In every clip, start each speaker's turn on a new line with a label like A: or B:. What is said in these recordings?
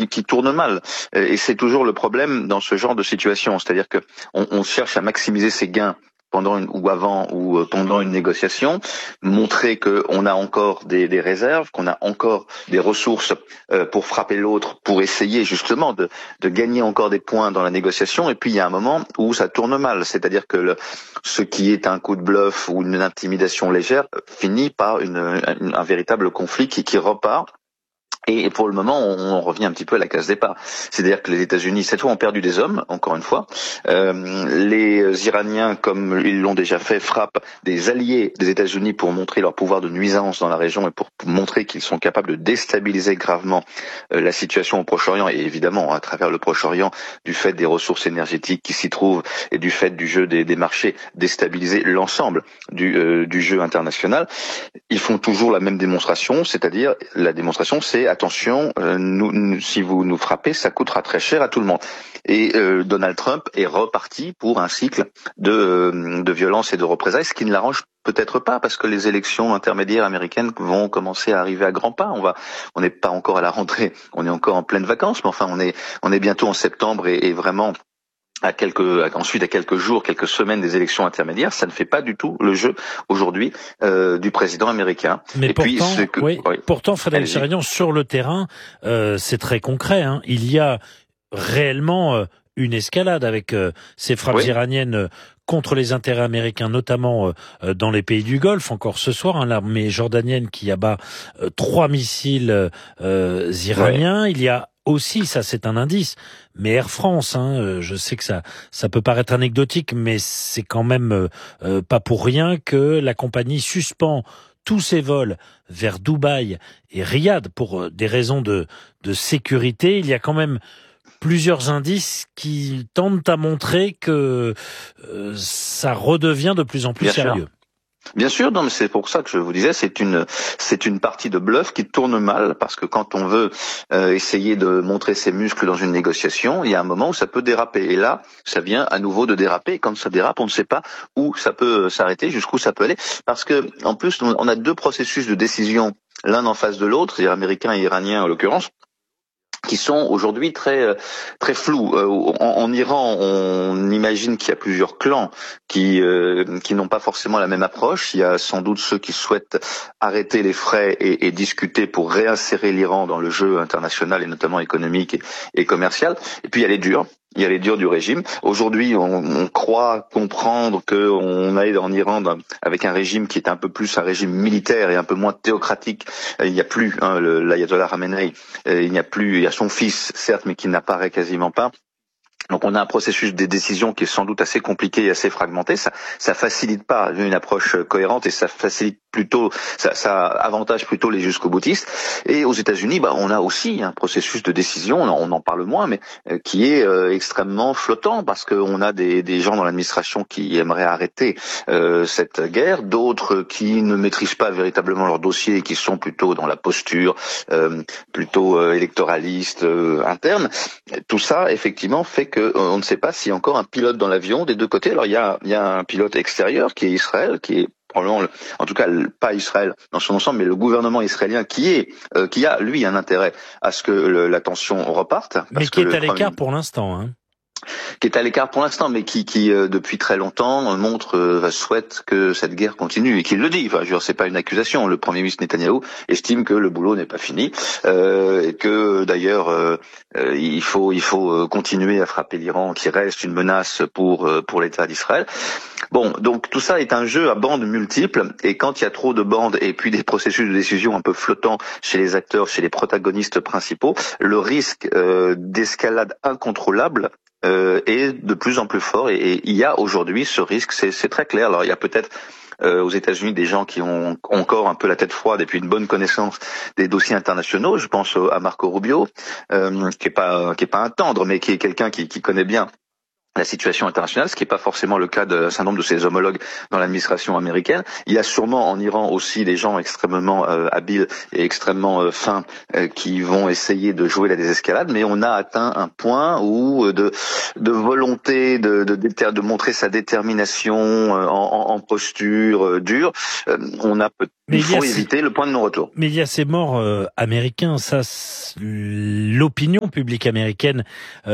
A: qui tourne mal. Et c'est toujours le problème dans ce genre de situation, c'est-à-dire que on cherche à maximiser ses gains pendant pendant une négociation, montrer qu'on a encore des réserves, qu'on a encore des ressources pour frapper l'autre, pour essayer justement de gagner encore des points dans la négociation. Et puis il y a un moment où ça tourne mal, c'est-à-dire que ce qui est un coup de bluff ou une intimidation légère finit par un véritable conflit qui repart. Et pour le moment, on revient un petit peu à la case départ. C'est-à-dire que les États-Unis, cette fois, ont perdu des hommes, encore une fois. Les Iraniens, comme ils l'ont déjà fait, frappent des alliés des États-Unis pour montrer leur pouvoir de nuisance dans la région et pour montrer qu'ils sont capables de déstabiliser gravement la situation au Proche-Orient. Et évidemment, à travers le Proche-Orient, du fait des ressources énergétiques qui s'y trouvent et du fait du jeu des marchés, déstabiliser l'ensemble du jeu international. Ils font toujours la même démonstration, c'est-à-dire la démonstration, c'est attention, si vous nous frappez, ça coûtera très cher à tout le monde. Et Donald Trump est reparti pour un cycle de violence et de représailles, ce qui ne l'arrange peut-être pas, parce que les élections intermédiaires américaines vont commencer à arriver à grands pas. On n'est pas encore à la rentrée, on est encore en pleine vacances, mais enfin on est bientôt en septembre et vraiment ensuite à quelques jours, quelques semaines des élections intermédiaires, ça ne fait pas du tout le jeu aujourd'hui du président américain.
B: Mais
A: et
B: pourtant,
A: puis,
B: pourtant, Frédéric Chérignon, sur le terrain, c'est très concret. Hein. Il y a réellement une escalade avec ces frappes iraniennes contre les intérêts américains, notamment dans les pays du Golfe. Encore ce soir, l'armée jordanienne qui abat 3 missiles iraniens. Il y a aussi, ça c'est un indice, mais Air France, je sais que ça peut paraître anecdotique, mais c'est quand même pas pour rien que la compagnie suspend tous ses vols vers Dubaï et Riyad pour des raisons de sécurité. Il y a quand même plusieurs indices qui tentent à montrer que ça redevient de plus en plus sérieux.
A: Bien sûr, non, mais c'est pour ça que je vous disais, c'est une partie de bluff qui tourne mal, parce que quand on veut essayer de montrer ses muscles dans une négociation, il y a un moment où ça peut déraper. Et là, ça vient à nouveau de déraper. Et quand ça dérape, on ne sait pas où ça peut s'arrêter, jusqu'où ça peut aller, parce que en plus, on a deux processus de décision, l'un en face de l'autre, c'est-à-dire américain et iranien en l'occurrence, qui sont aujourd'hui très flous. En Iran, on imagine qu'il y a plusieurs clans qui n'ont pas forcément la même approche. Il y a sans doute ceux qui souhaitent arrêter les frais et discuter pour réinsérer l'Iran dans le jeu international et notamment économique et commercial. Et puis il y a les durs. Il y a les durs du régime. Aujourd'hui, on croit comprendre qu'on est en Iran avec un régime qui est un peu plus un régime militaire et un peu moins théocratique. Il n'y a plus l'ayatollah Khamenei. Il y a son fils, certes, mais qui n'apparaît quasiment pas. Donc on a un processus de décision qui est sans doute assez compliqué et assez fragmenté. Ça facilite pas une approche cohérente et ça facilite plutôt, ça avantage plutôt les jusqu'au-boutistes. Et aux États-Unis, on a aussi un processus de décision, on en parle moins, mais qui est extrêmement flottant, parce qu'on a des gens dans l'administration qui aimeraient arrêter cette guerre, d'autres qui ne maîtrisent pas véritablement leur dossier et qui sont plutôt dans la posture plutôt électoraliste interne. Tout ça, effectivement, fait que on ne sait pas s'il y a encore un pilote dans l'avion des deux côtés. Alors il y a un pilote extérieur qui est Israël, qui est probablement, en tout cas pas Israël dans son ensemble, mais le gouvernement israélien qui a lui un intérêt à ce que la tension reparte.
B: Mais qui est à l'écart pour l'instant,
A: qui est à l'écart pour l'instant, mais qui depuis très longtemps souhaite que cette guerre continue, et qui le dit. Enfin, c'est pas une accusation. Le Premier ministre Netanyahou estime que le boulot n'est pas fini et que d'ailleurs il faut continuer à frapper l'Iran, qui reste une menace pour l'État d'Israël. Bon, donc tout ça est un jeu à bandes multiples, et quand il y a trop de bandes et puis des processus de décision un peu flottants chez les acteurs, chez les protagonistes principaux, le risque d'escalade incontrôlable est de plus en plus fort, et il y a aujourd'hui ce risque, c'est très clair. Alors il y a peut-être aux États-Unis des gens qui ont encore un peu la tête froide et puis une bonne connaissance des dossiers internationaux. Je pense à Marco Rubio, qui est pas un tendre, mais qui est quelqu'un qui connaît bien la situation internationale, ce qui n'est pas forcément le cas d'un certain nombre de ses homologues dans l'administration américaine. Il y a sûrement en Iran aussi des gens extrêmement habiles et extrêmement fins qui vont essayer de jouer la désescalade, mais on a atteint un point où de volonté de montrer sa détermination en posture dure, il faut éviter le point de non-retour.
B: Mais il y a ces morts américains, ça, l'opinion publique américaine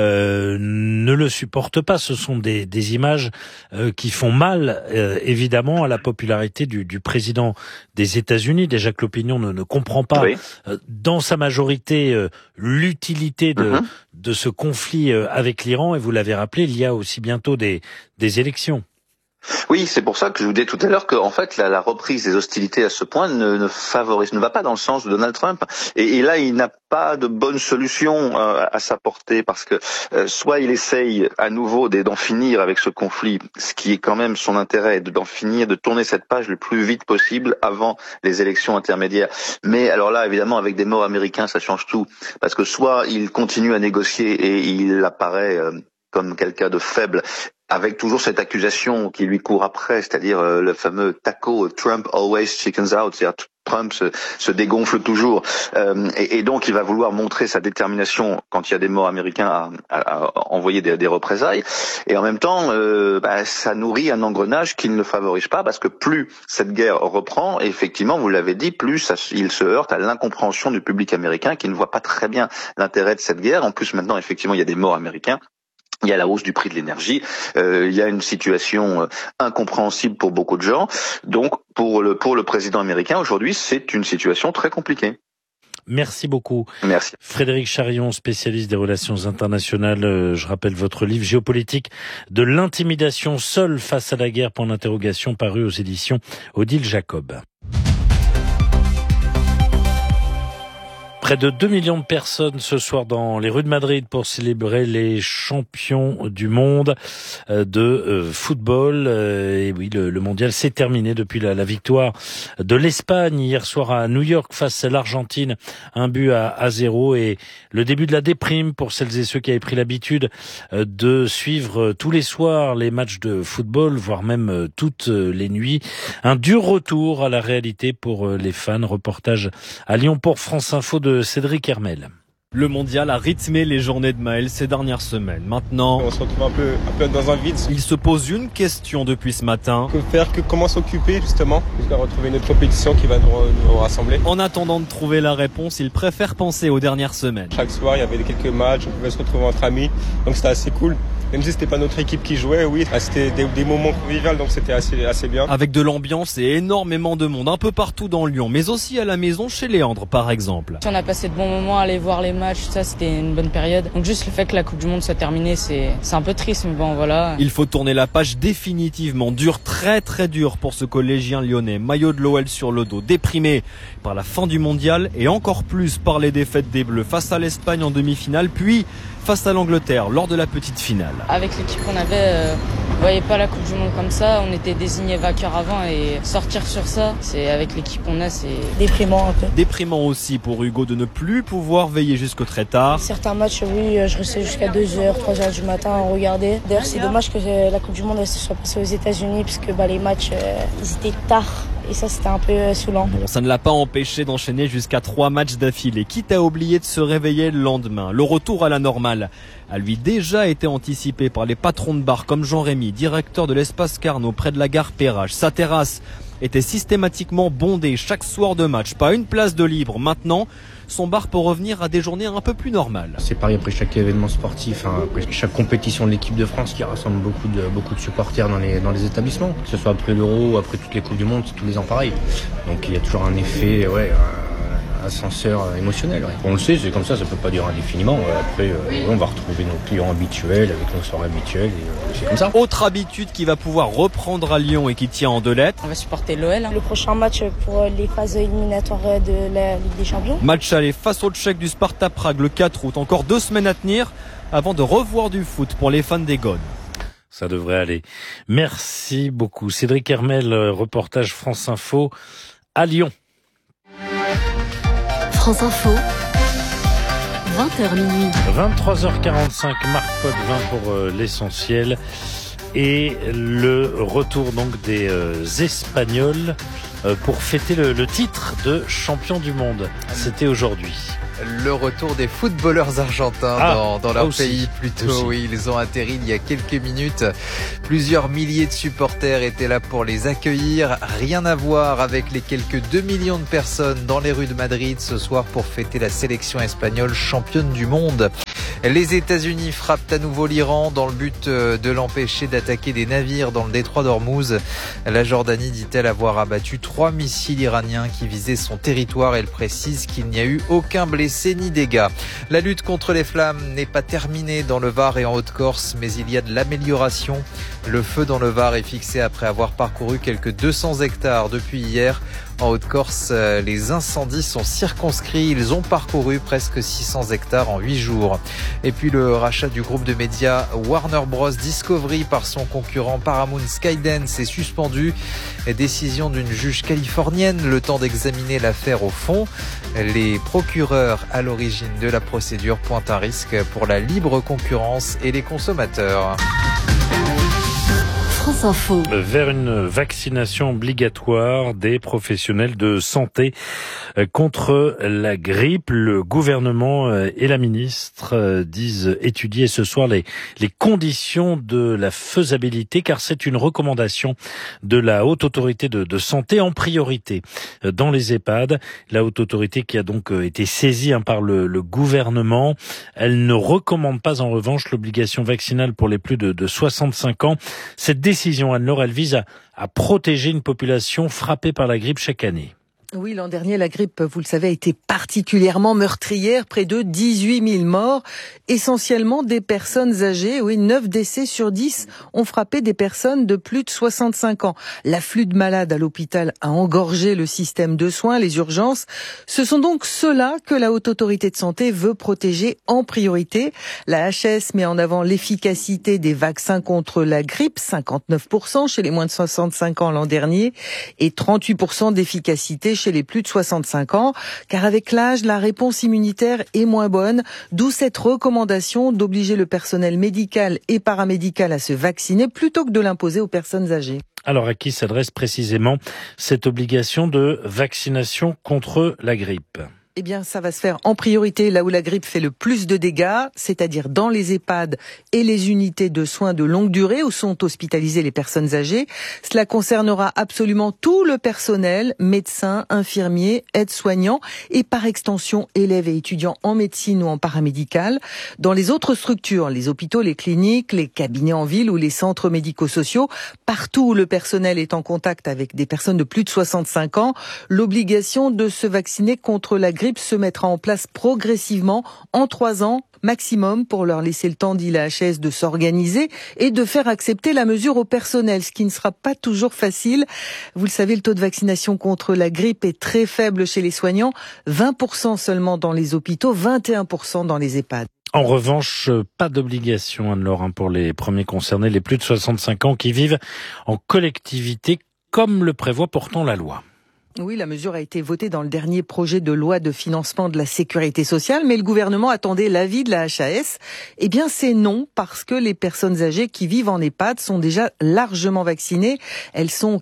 B: ne le supporte pas. Ce sont des images qui font mal, évidemment, à la popularité du président des États-Unis. Déjà que l'opinion ne comprend pas, dans sa majorité, l'utilité de ce conflit avec l'Iran. Et vous l'avez rappelé, il y a aussi bientôt des élections.
A: Oui, c'est pour ça que je vous disais tout à l'heure que, en fait, la reprise des hostilités à ce point ne va pas dans le sens de Donald Trump. Et là, il n'a pas de bonne solution à sa portée, parce que soit il essaye à nouveau d'en finir avec ce conflit, ce qui est quand même son intérêt, d'en finir, de tourner cette page le plus vite possible avant les élections intermédiaires. Mais alors là, évidemment, avec des morts américains, ça change tout, parce que soit il continue à négocier et il apparaît comme quelqu'un de faible, avec toujours cette accusation qui lui court après, c'est-à-dire le fameux taco Trump always chickens out, c'est-à-dire Trump se dégonfle toujours, et donc il va vouloir montrer sa détermination quand il y a des morts américains à envoyer des représailles, et en même temps ça nourrit un engrenage qu'il ne favorise pas, parce que plus cette guerre reprend, et effectivement vous l'avez dit, plus il se heurte à l'incompréhension du public américain qui ne voit pas très bien l'intérêt de cette guerre. En plus maintenant effectivement il y a des morts américains. Il y a la hausse du prix de l'énergie, il y a une situation incompréhensible pour beaucoup de gens. Donc, pour le président américain, aujourd'hui, c'est une situation très compliquée.
B: Merci beaucoup.
A: Merci.
B: Frédéric Charion, spécialiste des relations internationales. Je rappelle votre livre Géopolitique de l'intimidation seule face à la guerre, point d'interrogation, paru aux éditions Odile Jacob. Près de 2 millions de personnes ce soir dans les rues de Madrid pour célébrer les champions du monde de football. Et oui, le mondial s'est terminé depuis la victoire de l'Espagne hier soir à New York face à l'Argentine, 1-0, et le début de la déprime pour celles et ceux qui avaient pris l'habitude de suivre tous les soirs les matchs de football, voire même toutes les nuits. Un dur retour à la réalité pour les fans. Reportage à Lyon pour France Info de Cédric Hermel.
C: Le mondial a rythmé les journées de Maël ces dernières semaines. Maintenant,
D: on se retrouve un peu dans un vide.
C: Il se pose une question depuis ce matin.
D: Que faire, comment s'occuper justement, jusqu'à retrouver une autre compétition qui va nous rassembler.
C: En attendant de trouver la réponse, il préfère penser aux dernières semaines.
D: Chaque soir, il y avait quelques matchs, on pouvait se retrouver entre amis, donc c'était assez cool. Même si c'était pas notre équipe qui jouait, oui, c'était des moments conviviaux, donc c'était assez bien.
C: Avec de l'ambiance et énormément de monde un peu partout dans Lyon, mais aussi à la maison chez Léandre par exemple.
E: On a passé de bons moments à aller voir les matchs, ça c'était une bonne période. Donc juste le fait que la Coupe du Monde soit terminée, c'est un peu triste, mais bon voilà.
C: Il faut tourner la page définitivement, dur, très très dur pour ce collégien lyonnais. Maillot de l'OL sur le dos, déprimé par la fin du mondial et encore plus par les défaites des Bleus face à l'Espagne en demi-finale, puis face à l'Angleterre lors de la petite finale.
E: Avec l'équipe qu'on avait, on voyait pas la Coupe du Monde comme ça, on était désignés vainqueurs avant et sortir sur ça, c'est avec l'équipe qu'on a, c'est déprimant un peu.
C: Déprimant aussi pour Hugo de ne plus pouvoir veiller jusque très tard.
F: Certains matchs, oui, je restais jusqu'à 2h, 3h du matin à regarder. D'ailleurs, c'est dommage que la Coupe du Monde se soit passée aux États-Unis puisque les matchs, ils étaient tard. Et ça, c'était un peu saoulant.
C: Bon, ça ne l'a pas empêché d'enchaîner jusqu'à 3 matchs d'affilée, quitte à oublier de se réveiller le lendemain. Le retour à la normale a lui déjà été anticipé par les patrons de bar comme Jean-Rémy, directeur de l'Espace Carnot près de la gare Perrache. Sa terrasse était systématiquement bondée chaque soir de match, pas une place de libre. Maintenant, son bar peut revenir à des journées un peu plus normales.
G: C'est pareil après chaque événement sportif, après chaque compétition de l'équipe de France qui rassemble beaucoup de supporters dans les établissements. Que ce soit après l'Euro, après toutes les Coupes du Monde, c'est tous les ans pareil. Donc il y a toujours un effet, ascenseur émotionnel. Ouais. On le sait, c'est comme ça peut pas durer indéfiniment. Après, on va retrouver nos clients habituels avec nos soirées habituelles et c'est comme ça.
C: Autre habitude qui va pouvoir reprendre à Lyon et qui tient en 2 lettres.
E: On va supporter l'OL.
F: Le prochain match pour les phases éliminatoires de la Ligue des Champions.
C: Match aller face au Tchèque du Sparta Prague le 4 août. Encore 2 semaines à tenir avant de revoir du foot pour les fans des Gones.
B: Ça devrait aller. Merci beaucoup. Cédric Hermel, reportage France Info à Lyon.
H: France Info, 20h minuit.
B: 23h45, Marc Potvin pour l'essentiel. Et le retour donc des Espagnols pour fêter le titre de champion du monde. C'était aujourd'hui.
I: Le retour des footballeurs argentins dans leur pays plutôt. Oui, ils ont atterri il y a quelques minutes. Plusieurs milliers de supporters étaient là pour les accueillir. Rien à voir avec les quelques 2 millions de personnes dans les rues de Madrid ce soir pour fêter la sélection espagnole championne du monde. Les États-Unis frappent à nouveau l'Iran dans le but de l'empêcher d'attaquer des navires dans le détroit d'Ormuz. La Jordanie dit-elle avoir abattu 3 missiles iraniens qui visaient son territoire. Elle précise qu'il n'y a eu aucun blessé ni dégâts. La lutte contre les flammes n'est pas terminée dans le Var et en Haute-Corse, mais il y a de l'amélioration. Le feu dans le Var est fixé après avoir parcouru quelques 200 hectares depuis hier. En Haute-Corse, les incendies sont circonscrits. Ils ont parcouru presque 600 hectares en 8 jours. Et puis le rachat du groupe de médias Warner Bros Discovery par son concurrent Paramount Skydance est suspendu. Décision d'une juge californienne, le temps d'examiner l'affaire au fond. Les procureurs à l'origine de la procédure pointent un risque pour la libre concurrence et les consommateurs.
H: France Info.
B: Vers une vaccination obligatoire des professionnels de santé contre la grippe. Le gouvernement et la ministre disent étudier ce soir les conditions de la faisabilité, car c'est une recommandation de la Haute Autorité de Santé en priorité dans les EHPAD. La Haute Autorité qui a donc été saisie par le gouvernement. Elle ne recommande pas en revanche l'obligation vaccinale pour les plus de 65 ans. Cette décision, Anne-Laure, elle vise à protéger une population frappée par la grippe chaque année.
J: Oui, l'an dernier, la grippe, vous le savez, a été particulièrement meurtrière. Près de 18 000 morts, essentiellement des personnes âgées. Oui, 9 décès sur 10 ont frappé des personnes de plus de 65 ans. L'afflux de malades à l'hôpital a engorgé le système de soins, les urgences. Ce sont donc ceux-là que la Haute Autorité de Santé veut protéger en priorité. La HAS met en avant l'efficacité des vaccins contre la grippe, 59% chez les moins de 65 ans l'an dernier, et 38% d'efficacité chez les plus de 65 ans, car avec l'âge, la réponse immunitaire est moins bonne, d'où cette recommandation d'obliger le personnel médical et paramédical à se vacciner plutôt que de l'imposer aux personnes âgées.
B: Alors à qui s'adresse précisément cette obligation de vaccination contre la grippe ?
J: Eh bien, ça va se faire en priorité là où la grippe fait le plus de dégâts, c'est-à-dire dans les EHPAD et les unités de soins de longue durée où sont hospitalisées les personnes âgées. Cela concernera absolument tout le personnel, médecins, infirmiers, aides-soignants et par extension élèves et étudiants en médecine ou en paramédical. Dans les autres structures, les hôpitaux, les cliniques, les cabinets en ville ou les centres médico-sociaux, partout où le personnel est en contact avec des personnes de plus de 65 ans, l'obligation de se vacciner contre la grippe se mettra en place progressivement en 3 ans maximum pour leur laisser le temps, dit la HAS, de s'organiser et de faire accepter la mesure au personnel, ce qui ne sera pas toujours facile. Vous le savez, le taux de vaccination contre la grippe est très faible chez les soignants, 20% seulement dans les hôpitaux, 21% dans les EHPAD.
B: En revanche, pas d'obligation, Anne-Laure, pour les premiers concernés, les plus de 65 ans qui vivent en collectivité, comme le prévoit pourtant la loi.
J: Oui, la mesure a été votée dans le dernier projet de loi de financement de la sécurité sociale, mais le gouvernement attendait l'avis de la HAS. Eh bien, c'est non, parce que les personnes âgées qui vivent en EHPAD sont déjà largement vaccinées. Elles sont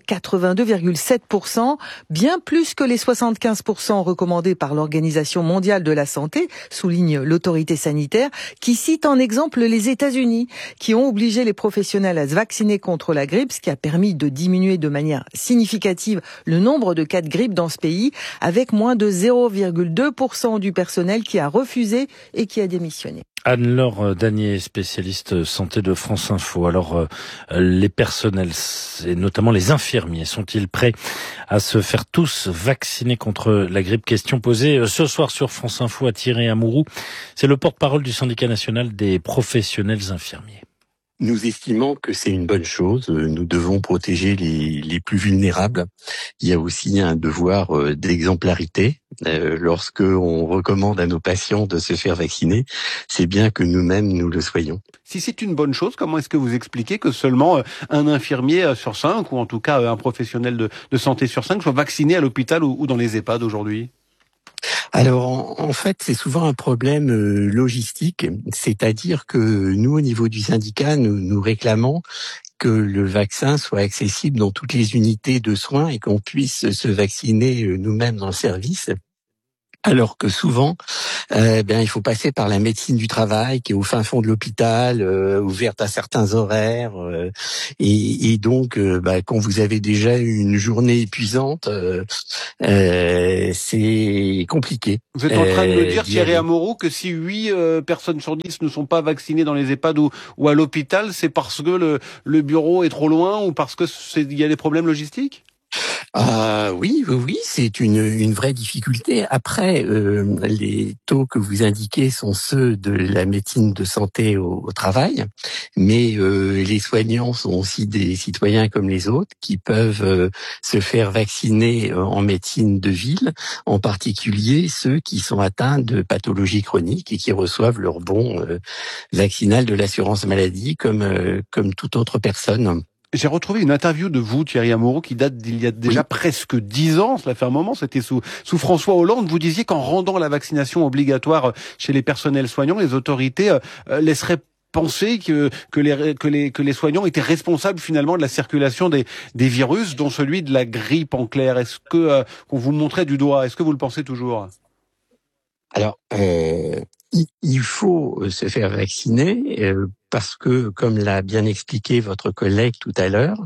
J: 82,7%, bien plus que les 75% recommandés par l'Organisation mondiale de la santé, souligne l'autorité sanitaire, qui cite en exemple les États-Unis, qui ont obligé les professionnels à se vacciner contre la grippe, ce qui a permis de diminuer de manière significative le nombre de cas de grippe dans ce pays, avec moins de 0,2% du personnel qui a refusé et qui a démissionné.
B: Anne-Laure Danier, spécialiste santé de France Info. Alors, les personnels, et notamment les infirmiers, sont-ils prêts à se faire tous vacciner contre la grippe ? Question posée ce soir sur France Info à Thierry Amouroux. C'est le porte-parole du syndicat national des professionnels infirmiers.
K: Nous estimons que c'est une bonne chose. Nous devons protéger les plus vulnérables. Il y a aussi un devoir d'exemplarité. Lorsque on recommande à nos patients de se faire vacciner, c'est bien que nous-mêmes nous le soyons.
L: Si c'est une bonne chose, comment est-ce que vous expliquez que seulement un infirmier sur 5, ou en tout cas un professionnel de santé sur 5, soit vacciné à l'hôpital ou dans les EHPAD aujourd'hui ?
K: Alors, en fait, c'est souvent un problème logistique, c'est-à-dire que nous, au niveau du syndicat, nous réclamons que le vaccin soit accessible dans toutes les unités de soins et qu'on puisse se vacciner nous-mêmes dans le service. Alors que souvent, il faut passer par la médecine du travail qui est au fin fond de l'hôpital, ouverte à certains horaires, et donc quand vous avez déjà une journée épuisante, c'est compliqué.
L: Vous êtes en train de me dire, Thierry Amouroux, que si 8 personnes sur 10 ne sont pas vaccinées dans les EHPAD ou à l'hôpital, c'est parce que le bureau est trop loin ou parce que il y a des problèmes logistiques ?
K: Oui, c'est une vraie difficulté. Après, les taux que vous indiquez sont ceux de la médecine de santé au travail, mais les soignants sont aussi des citoyens comme les autres qui peuvent se faire vacciner en médecine de ville, en particulier ceux qui sont atteints de pathologies chroniques et qui reçoivent leur bon vaccinal de l'assurance maladie comme toute autre personne.
L: J'ai retrouvé une interview de vous, Thierry Amouroux, qui date d'il y a déjà presque 10 ans. Cela fait un moment. C'était sous François Hollande. Vous disiez qu'en rendant la vaccination obligatoire chez les personnels soignants, les autorités laisseraient penser que les soignants étaient responsables finalement de la circulation des virus, dont celui de la grippe en clair. Est-ce que qu'on vous montrait du doigt? Est-ce que vous le pensez toujours?
K: Alors, il faut se faire vacciner parce que, comme l'a bien expliqué votre collègue tout à l'heure,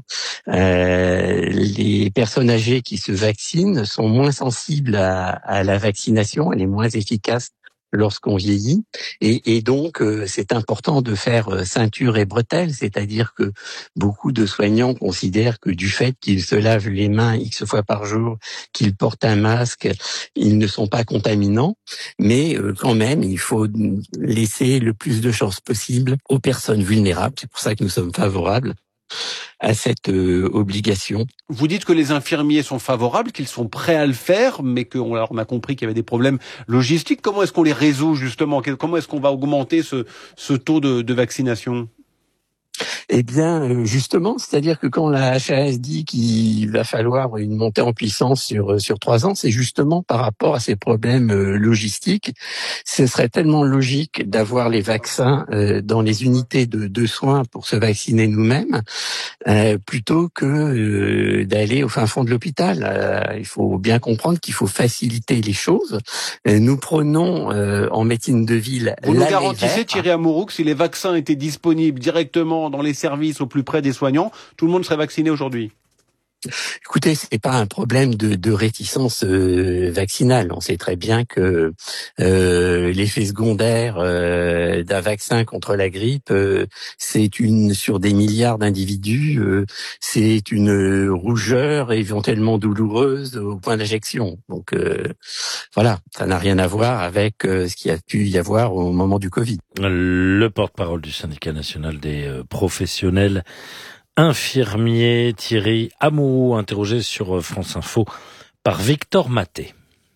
K: les personnes âgées qui se vaccinent sont moins sensibles à la vaccination, elle est moins efficace lorsqu'on vieillit, et donc c'est important de faire ceinture et bretelles, c'est-à-dire que beaucoup de soignants considèrent que du fait qu'ils se lavent les mains X fois par jour, qu'ils portent un masque, ils ne sont pas contaminants, mais quand même il faut laisser le plus de chances possible aux personnes vulnérables. C'est pour ça que nous sommes favorables à cette obligation.
L: Vous dites que les infirmiers sont favorables, qu'ils sont prêts à le faire, mais qu'on a compris qu'il y avait des problèmes logistiques. Comment est-ce qu'on les résout justement? Comment est-ce qu'on va augmenter ce taux de vaccination?
K: Eh bien, justement, c'est-à-dire que quand la HAS dit qu'il va falloir une montée en puissance sur 3 ans, c'est justement par rapport à ces problèmes logistiques. Ce serait tellement logique d'avoir les vaccins dans les unités de soins pour se vacciner nous-mêmes, plutôt que d'aller au fin fond de l'hôpital. Il faut bien comprendre qu'il faut faciliter les choses. Nous prenons en médecine de ville...
L: Vous nous garantissez, Thierry Amouroux, que si les vaccins étaient disponibles directement dans les services au plus près des soignants, tout le monde serait vacciné aujourd'hui?
K: Écoutez, c'est pas un problème de réticence vaccinale. On sait très bien que l'effet secondaire d'un vaccin contre la grippe, c'est sur des milliards d'individus, c'est une rougeur éventuellement douloureuse au point d'injection. Donc voilà, ça n'a rien à voir avec ce qu'il y a pu y avoir au moment du Covid.
B: Le porte-parole du syndicat national des professionnels infirmier Thierry Amouroux, interrogé sur France Info par Victor Maté.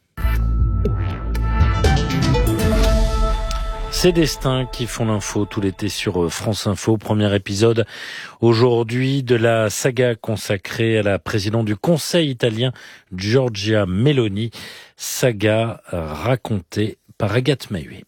B: Ces destins qui font l'info tout l'été sur France Info. Premier épisode aujourd'hui de la saga consacrée à la présidente du Conseil italien, Giorgia Meloni. Saga racontée par Agathe Mahué.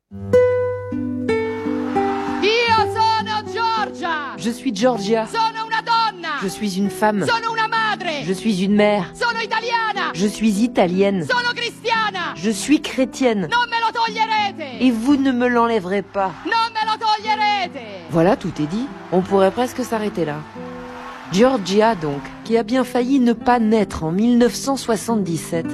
H: Je suis Giorgia. Je suis une femme. Je suis une mère. Je suis italienne. Je suis chrétienne. Et vous ne me l'enlèverez pas. Voilà, tout est dit. On pourrait presque s'arrêter là. Giorgia, donc, qui a bien failli ne pas naître en 1977.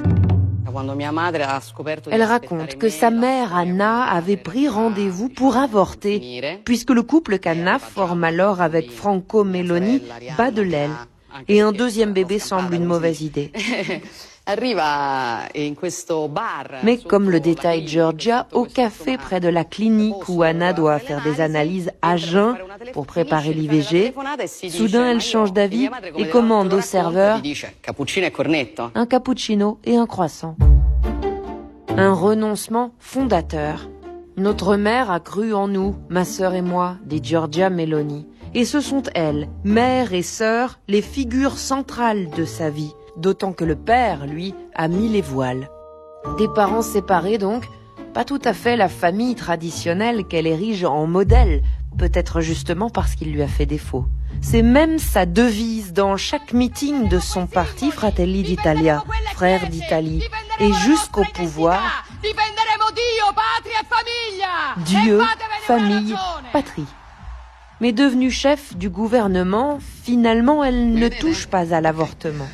H: Elle raconte que sa mère, Anna, avait pris rendez-vous pour avorter, puisque le couple qu'Anna forme alors avec Franco Meloni bat de l'aile. Et un deuxième bébé semble une mauvaise idée. Mais comme le détaille Giorgia, au café près de la clinique où Anna doit faire des analyses à jeun pour préparer l'IVG, soudain elle change d'avis et commande au serveur un cappuccino et un croissant. Un renoncement fondateur. Notre mère a cru en nous, ma sœur et moi, dit Giorgia Meloni. Et ce sont elles, mère et sœur, les figures centrales de sa vie. D'autant que le père, lui, a mis les voiles. Des parents séparés donc, pas tout à fait la famille traditionnelle qu'elle érige en modèle, peut-être justement parce qu'il lui a fait défaut. C'est même sa devise dans chaque meeting de son parti Fratelli d'Italia, Frères d'Italie, et jusqu'au pouvoir, Dieu, famille, patrie. Mais devenue chef du gouvernement, finalement, elle ne touche pas à l'avortement.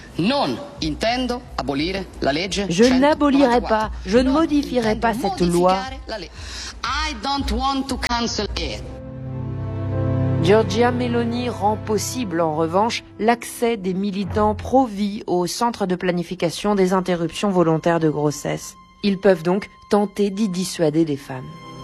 H: Je n'abolirai pas, je ne modifierai pas cette loi. Giorgia Meloni rend possible, en revanche, l'accès des militants pro-vie au centre de planification des interruptions volontaires de grossesse. Ils peuvent donc tenter d'y dissuader des femmes.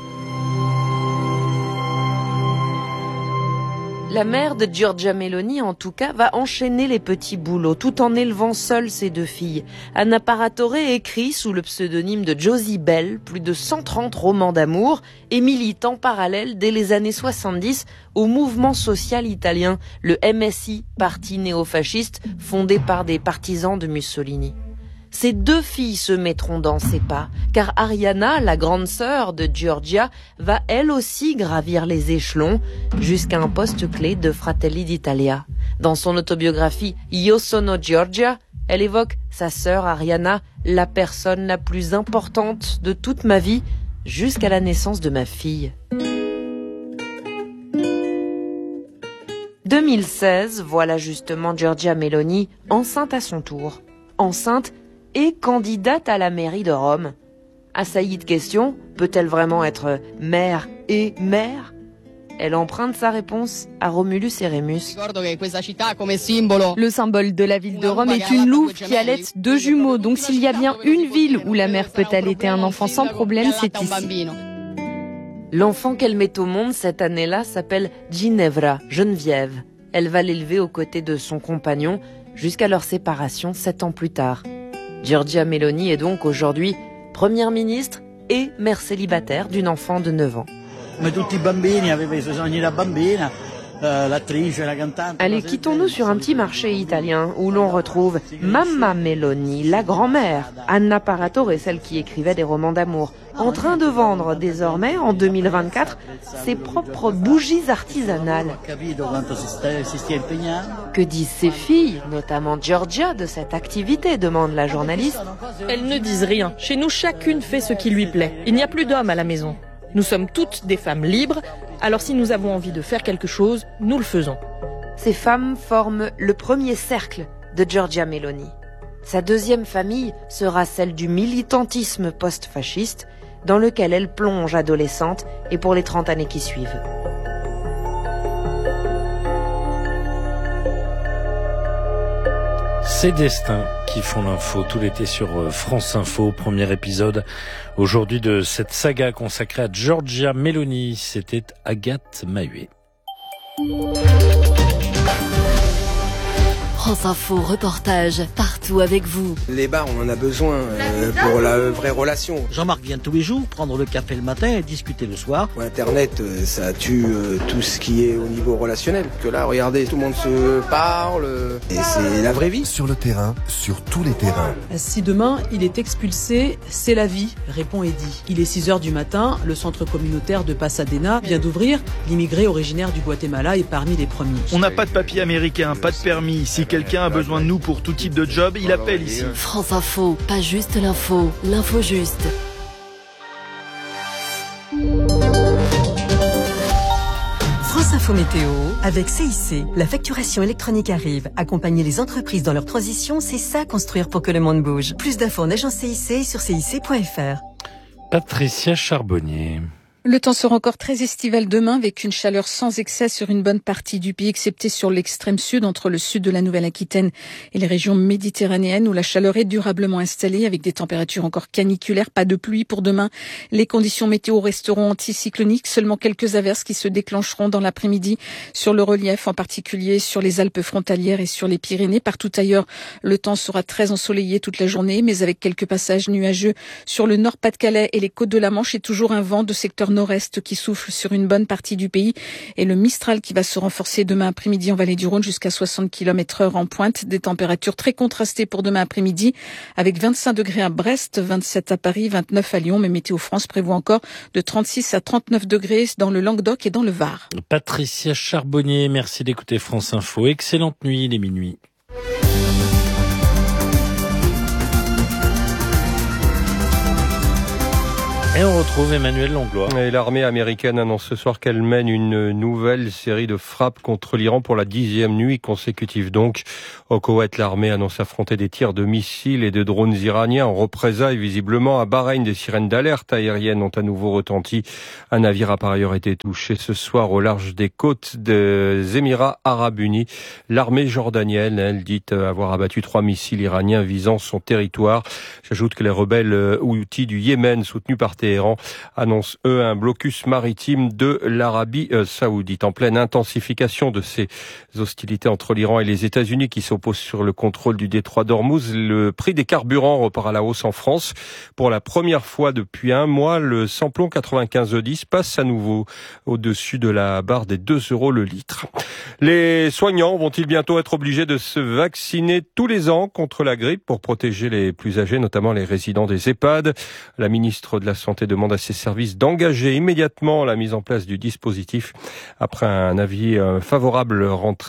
H: La mère de Giorgia Meloni, en tout cas, va enchaîner les petits boulots tout en élevant seule ses 2 filles. Anna Paratore écrit sous le pseudonyme de Josie Bell plus de 130 romans d'amour et milite en parallèle dès les années 70 au mouvement social italien, le MSI, parti néofasciste fondé par des partisans de Mussolini. Ces 2 filles se mettront dans ses pas, car Arianna, la grande sœur de Giorgia, va elle aussi gravir les échelons jusqu'à un poste clé de Fratelli d'Italia. Dans son autobiographie Io sono Giorgia, elle évoque sa sœur Arianna, la personne la plus importante de toute ma vie, jusqu'à la naissance de ma fille. 2016, voilà justement Giorgia Meloni, enceinte à son tour. Enceinte et candidate à la mairie de Rome. Assaillie de questions, peut-elle vraiment être mère et mère ? Elle emprunte sa réponse à Romulus et Rémus.
M: Le symbole de la ville de Rome est une louve qui allaite 2 jumeaux. Donc s'il y a bien une ville où la mère peut allaiter un enfant sans problème, c'est ici.
H: L'enfant qu'elle met au monde cette année-là s'appelle Ginevra, Geneviève. Elle va l'élever aux côtés de son compagnon jusqu'à leur séparation 7 ans plus tard. Giorgia Meloni est donc aujourd'hui première ministre et mère célibataire d'une enfant de 9 ans. Allez, quittons-nous sur un petit marché italien où l'on retrouve Mamma Meloni, la grand-mère, Anna Paratore, celle qui écrivait des romans d'amour, en train de vendre désormais, en 2024, ses propres bougies artisanales. Que disent ses filles, notamment Giorgia, de cette activité, demande la journaliste.
N: Elles ne disent rien. Chez nous, chacune fait ce qui lui plaît. Il n'y a plus d'hommes à la maison. Nous sommes toutes des femmes libres, alors si nous avons envie de faire quelque chose, nous le faisons.
H: Ces femmes forment le premier cercle de Giorgia Meloni. Sa deuxième famille sera celle du militantisme post-fasciste, dans lequel elle plonge adolescente et pour les 30 années qui suivent.
B: Ces destins qui font l'info tout l'été sur France Info. Premier épisode aujourd'hui de cette saga consacrée à Giorgia Meloni. C'était Agathe Mahuet.
O: France Info, reportage, partout avec vous.
P: Les bars, on en a besoin pour la vraie relation.
Q: Jean-Marc vient tous les jours prendre le café le matin et discuter le soir.
P: Internet, ça tue tout ce qui est au niveau relationnel. Que là, regardez, tout le monde se parle et c'est la vraie vie.
R: Sur le terrain, sur tous les terrains.
S: Si demain, il est expulsé, c'est la vie, répond Eddy. Il est 6h du matin, le centre communautaire de Pasadena vient d'ouvrir. L'immigré originaire du Guatemala est parmi les premiers.
T: On n'a pas de papier américain, pas de permis. Si quelqu'un a besoin de nous pour tout type de job, il appelle ici.
O: France Info, pas juste l'info, l'info juste.
U: France Info Météo avec CIC. La facturation électronique arrive. Accompagner les entreprises dans leur transition, c'est ça construire pour que le monde bouge. Plus d'infos en agence CIC sur cic.fr.
B: Patricia Charbonnier.
V: Le temps sera encore très estival demain avec une chaleur sans excès sur une bonne partie du pays, excepté sur l'extrême sud, entre le sud de la Nouvelle-Aquitaine et les régions méditerranéennes où la chaleur est durablement installée avec des températures encore caniculaires. Pas de pluie pour demain. Les conditions météo resteront anticycloniques. Seulement quelques averses qui se déclencheront dans l'après-midi sur le relief, en particulier sur les Alpes frontalières et sur les Pyrénées. Partout ailleurs, le temps sera très ensoleillé toute la journée, mais avec quelques passages nuageux sur le Nord-Pas-de-Calais et les côtes de la Manche et toujours un vent de secteur nord-est qui souffle sur une bonne partie du pays et le Mistral qui va se renforcer demain après-midi en vallée du Rhône jusqu'à 60 km/h en pointe. Des températures très contrastées pour demain après-midi avec 25 degrés à Brest, 27 à Paris, 29 à Lyon. Mais Météo France prévoit encore de 36 à 39 degrés dans le Languedoc et dans le Var.
B: Patricia Charbonnier, merci d'écouter France Info. Excellente nuit, il est minuit. Et on retrouve Emmanuel Langlois.
A: Et l'armée américaine annonce ce soir qu'elle mène une nouvelle série de frappes contre l'Iran pour la 10e nuit consécutive. Donc, au Koweït, l'armée annonce affronter des tirs de missiles et de drones iraniens en représailles. Visiblement, à Bahreïn, des sirènes d'alerte aérienne ont à nouveau retenti. Un navire a par ailleurs été touché ce soir au large des côtes des Émirats Arabes Unis. L'armée jordanienne, elle, dit avoir abattu 3 missiles iraniens visant son territoire. J'ajoute que les rebelles houthis du Yémen, soutenus par Téhéran, annoncent eux un blocus maritime de l'Arabie saoudite. En pleine intensification de ces hostilités entre l'Iran et les États-Unis qui s'opposent sur le contrôle du détroit d'Ormuz, le prix des carburants repart à la hausse en France. Pour la première fois depuis un mois, le samplon 95E10 passe à nouveau au-dessus de la barre des 2 € le litre. Les soignants vont-ils bientôt être obligés de se vacciner tous les ans contre la grippe pour protéger les plus âgés, notamment les résidents des EHPAD? La ministre de la Santé demande à ses services d'engager immédiatement la mise en place du dispositif après un avis favorable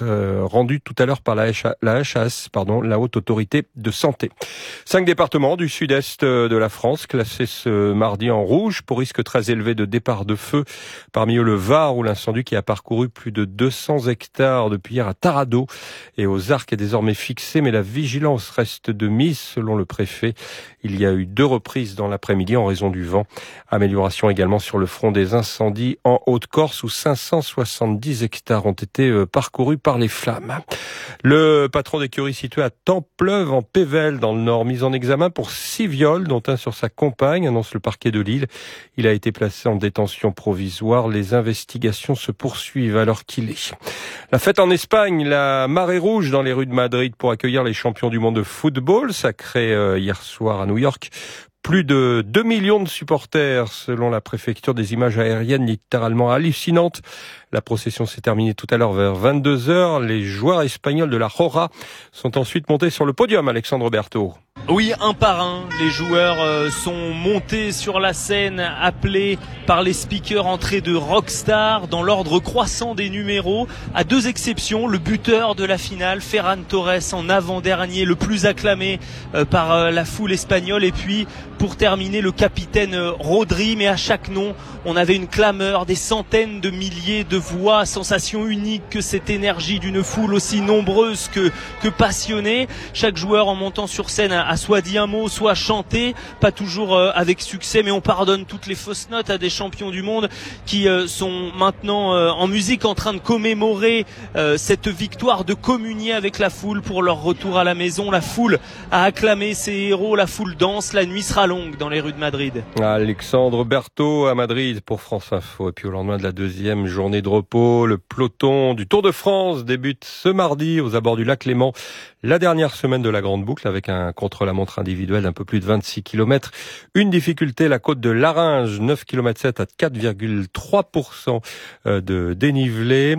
A: rendu tout à l'heure par la HAS, la Haute Autorité de Santé. 5 départements du sud-est de la France classés ce mardi en rouge pour risque très élevé de départ de feu. Parmi eux le Var où l'incendie qui a parcouru plus de 200 hectares depuis hier à Taradot et aux Arcs est désormais fixé, mais la vigilance reste de mise selon le préfet. Il y a eu 2 reprises dans l'après-midi en raison du vent. Amélioration également sur le front des incendies en Haute-Corse où 570 hectares ont été parcourus par les flammes. Le patron d'écurie situé à Templeuve en Pével dans le Nord, mis en examen pour 6 viols dont un sur sa compagne, annonce le parquet de Lille. Il a été placé en détention provisoire. Les investigations se poursuivent alors qu'il est. La fête en Espagne, la marée rouge dans les rues de Madrid pour accueillir les champions du monde de football, sacrés hier soir à New York. Plus de 2 millions de supporters, selon la préfecture, des images aériennes littéralement hallucinantes. La procession s'est terminée tout à l'heure vers 22h. Les joueurs espagnols de la Jora sont ensuite montés sur le podium, Alexandre Berthaud.
D: Oui, un par un, les joueurs sont montés sur la scène, appelés par les speakers entrée de rockstar dans l'ordre croissant des numéros, à 2 exceptions, le buteur de la finale, Ferran Torres en avant-dernier, le plus acclamé par la foule espagnole, et puis pour terminer le capitaine Rodri, mais à chaque nom on avait une clameur, des centaines de milliers de voix, sensation unique que cette énergie d'une foule aussi nombreuse que passionnée. Chaque joueur en montant sur scène a soit dit un mot, soit chanté, pas toujours avec succès, mais on pardonne toutes les fausses notes à des champions du monde qui sont maintenant en musique en train de commémorer cette victoire, de communier avec la foule pour leur retour à la maison. La foule a acclamé ses héros, la foule danse, la nuit sera longue dans les rues de Madrid.
A: Alexandre Berthaud à Madrid pour France Info. Et puis au lendemain de la 2e journée de repos, le peloton du Tour de France débute ce mardi aux abords du lac Léman. La dernière semaine de la grande boucle avec un contre-la-montre individuel d'un peu plus de 26 km. Une difficulté, la côte de Larringe, 9 km 7 à 4,3% de dénivelé.